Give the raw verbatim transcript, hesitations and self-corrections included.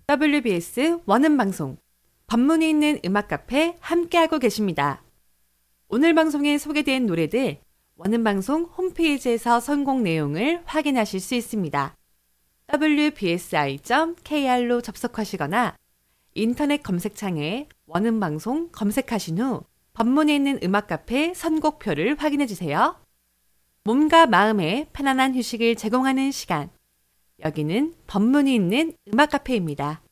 더블유비에스 원음방송, 법문이 있는 음악 카페 함께하고 계십니다. 오늘 방송에 소개된 노래들 원음방송 홈페이지에서 선곡 내용을 확인하실 수 있습니다. 더블유비에스아이 닷 케이알로 접속하시거나 인터넷 검색창에 원음방송 검색하신 후 법문이 있는 음악 카페 선곡표를 확인해 주세요. 몸과 마음에 편안한 휴식을 제공하는 시간. 여기는 법문이 있는 음악 카페입니다.